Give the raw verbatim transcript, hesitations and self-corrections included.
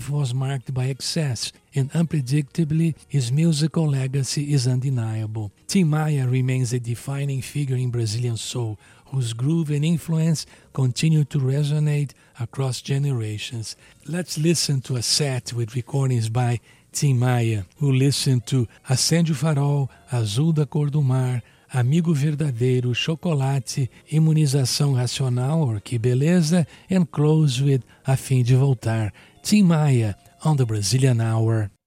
life was marked by excess, and unpredictably, his musical legacy is undeniable. Tim Maia remains a defining figure in Brazilian soul, whose groove and influence continue to resonate across generations. Let's listen to a set with recordings by Tim Maia, who listened to Acende o Farol, Azul da Cor do Mar, Amigo Verdadeiro, Chocolate, Imunização Racional, or Que Beleza, and close with A Fim de Voltar. Tim Maia on the Brazilian Hour.